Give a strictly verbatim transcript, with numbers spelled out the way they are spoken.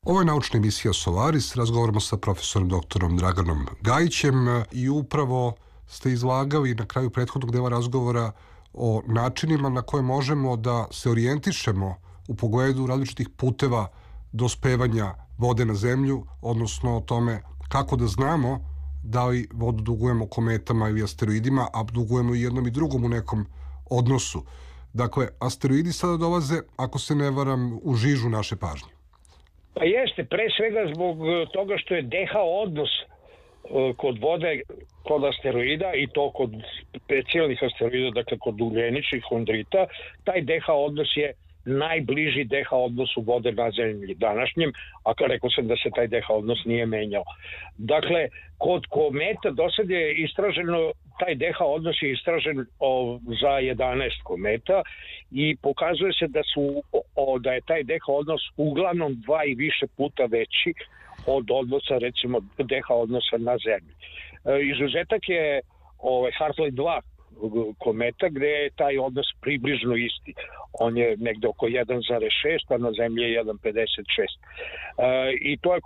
Ovo je naučna emisija Solaris, razgovaramo sa profesorom doktorom Draganom Gajićem i upravo ste izlagali na kraju prethodnog dela razgovora o načinima na koje možemo da se orijentišemo u pogledu različitih puteva dospevanja vode na zemlju, odnosno o tome kako da znamo da li vodu dugujemo kometama ili asteroidima, a dugujemo i jednom i drugom u nekom odnosu. Dakle, asteroidi sada dolaze, ako se ne varam, u žižu naše pažnje. Pa jeste, pre svega zbog toga što je D H odnos kod vode, kod asteroida i to kod specijalnih asteroida, dakle kod ugljeničnih hondrita, taj D H odnos je najbliži D H odnosu vode na zemlji današnjem, a rekao sam da se taj D H odnos nije menjao. Dakle, kod kometa do sad je istraženo, taj D H odnos je istražen o, za jedanaest kometa i pokazuje se da su o, da je taj D H odnos uglavnom dva i više puta veći od odnosa, recimo, D H odnosa na zemlji. E, izuzetak je ovaj, Hartley dva kometa, gde je taj odnos približno isti. On je negde oko jedan zarez šest, a na zemlji je jedan zarez pedeset šest. E, I to je